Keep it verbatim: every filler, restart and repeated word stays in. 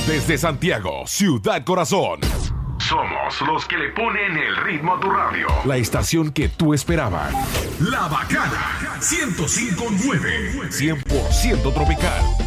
Desde Santiago, Ciudad Corazón. Somos los que le ponen el ritmo a tu radio. La estación que tú esperabas. La Bacana ciento cinco punto nueve. cien por ciento tropical.